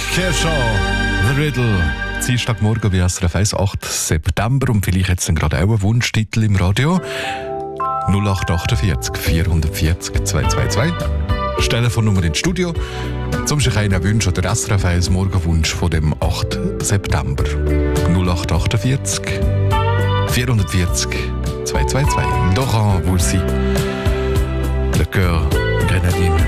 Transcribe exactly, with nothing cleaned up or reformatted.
Kershaw, The Riddle. Dienstagmorgen bei S R F eins, achter September. Und vielleicht hat es dann gerade auch einen Wunschtitel im Radio. null acht achtundvierzig vierhundertvierzig zweihundertzweiundzwanzig. Telefonnummer ins Studio. Zum sich einen Wunsch oder S R F eins Morgenwunsch von dem achten September. null acht achtundvierzig vierhundertvierzig zweihundertzweiundzwanzig. Laurent Voulzy, Le Cœur Grenadine.